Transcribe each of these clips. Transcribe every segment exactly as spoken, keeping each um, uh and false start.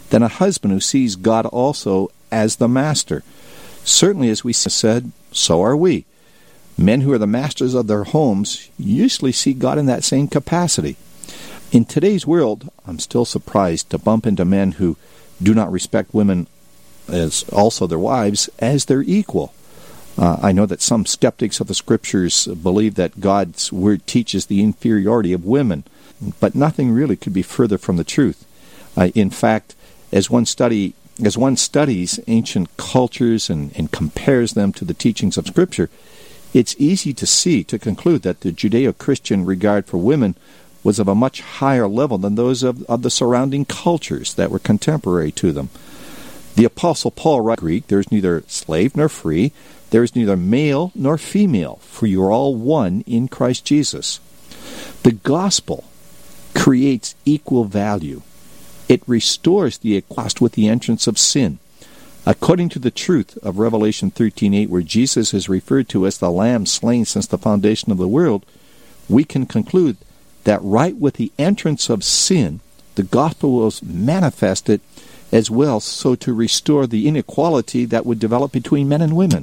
than a husband who sees God also as the master. Certainly, as we said, so are we. Men who are the masters of their homes usually see God in that same capacity. In today's world, I'm still surprised to bump into men who do not respect women as also their wives as their equal. Uh, I know that some skeptics of the Scriptures believe that God's Word teaches the inferiority of women, but nothing really could be further from the truth. Uh, in fact, as one study, as one studies ancient cultures and, and compares them to the teachings of Scripture, it's easy to see, to conclude that the Judeo-Christian regard for women was of a much higher level than those of, of the surrounding cultures that were contemporary to them. The Apostle Paul writes, Greek, there is neither slave nor free, there is neither male nor female, for you are all one in Christ Jesus. The gospel creates equal value. It restores the equality with the entrance of sin. According to the truth of Revelation thirteen eight, where Jesus is referred to as the Lamb slain since the foundation of the world, we can conclude that right with the entrance of sin, the gospel was manifested as well, so to restore the inequality that would develop between men and women.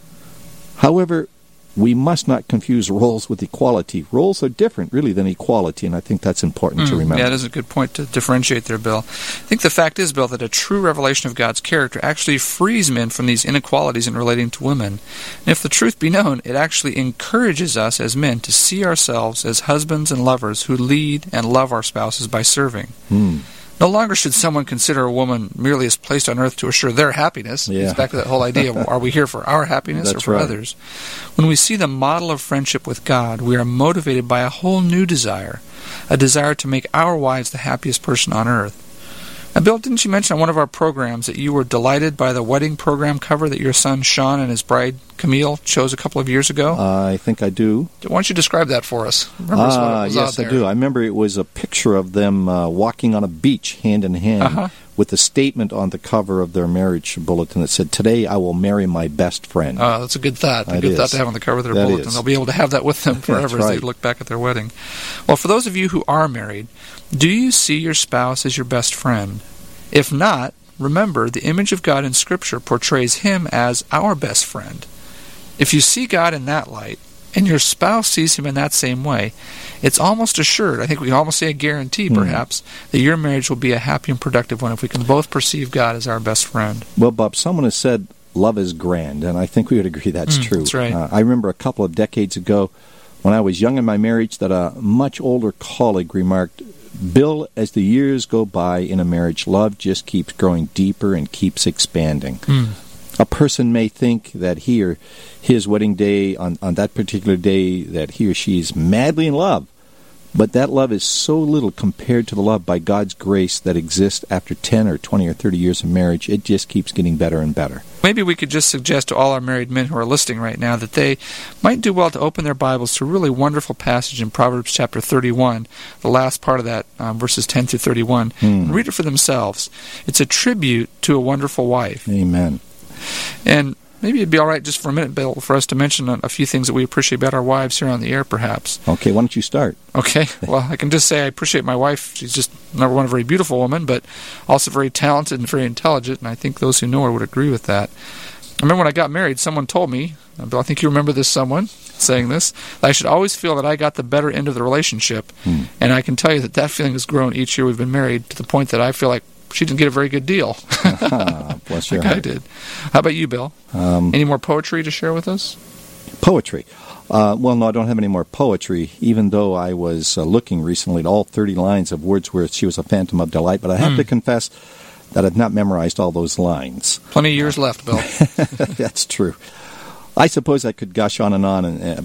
However, we must not confuse roles with equality. Roles are different, really, than equality, and I think that's important mm, to remember. Yeah, that is a good point to differentiate there, Bill. I think the fact is, Bill, that a true revelation of God's character actually frees men from these inequalities in relating to women. And if the truth be known, it actually encourages us as men to see ourselves as husbands and lovers who lead and love our spouses by serving. Hmm. No longer should someone consider a woman merely as placed on earth to assure their happiness. Yeah. It's back to that whole idea of, are we here for our happiness That's or for right. others? When we see the model of friendship with God, we are motivated by a whole new desire, a desire to make our wives the happiest person on earth. Now, Bill, didn't you mention on one of our programs that you were delighted by the wedding program cover that your son Sean and his bride Camille chose a couple of years ago? Uh, I think I do. Why don't you describe that for us? Remember uh, us what it was yes, out there. I do. I remember it was a picture of them uh, walking on a beach hand in hand Uh-huh. with a statement on the cover of their marriage bulletin that said, "Today I will marry my best friend." Oh, that's a good thought. A It good is. thought to have on the cover of their That bulletin. is. They'll be able to have that with them forever That's as they right. look back at their wedding. Well, for those of you who are married, do you see your spouse as your best friend? If not, remember the image of God in Scripture portrays Him as our best friend. If you see God in that light, and your spouse sees Him in that same way, it's almost assured, I think we can almost say a guarantee, perhaps, mm. that your marriage will be a happy and productive one if we can both perceive God as our best friend. Well, Bob, someone has said love is grand, and I think we would agree that's mm, true. That's right. Uh, I remember a couple of decades ago, when I was young in my marriage, that a much older colleague remarked, "Bill, as the years go by in a marriage, love just keeps growing deeper and keeps expanding." Mm. A person may think that he or his wedding day, on, on that particular day, that he or she is madly in love. But that love is so little compared to the love by God's grace that exists after ten or twenty or thirty years of marriage. It just keeps getting better and better. Maybe we could just suggest to all our married men who are listening right now that they might do well to open their Bibles to a really wonderful passage in Proverbs chapter thirty-one, the last part of that, um, verses ten through thirty-one, Hmm. and read it for themselves. It's a tribute to a wonderful wife. Amen. And maybe it'd be all right just for a minute, Bill, for us to mention a, a few things that we appreciate about our wives here on the air, perhaps. Okay, why don't you start? Okay, well, I can just say I appreciate my wife. She's just, number one, a very beautiful woman, but also very talented and very intelligent, and I think those who know her would agree with that. I remember when I got married, someone told me, Bill, I think you remember this someone saying this, that I should always feel that I got the better end of the relationship, Hmm. and I can tell you that that feeling has grown each year we've been married to the point that I feel like she didn't get a very good deal. Ah, bless your like I heart. did. How about you, Bill? Um, Any more poetry to share with us? Poetry. Uh, well, no, I don't have any more poetry, even though I was uh, looking recently at all thirty lines of Wordsworth, She Was a Phantom of Delight, but I have Hmm. to confess that I've not memorized all those lines. Plenty of years left, Bill. That's true. I suppose I could gush on and on and,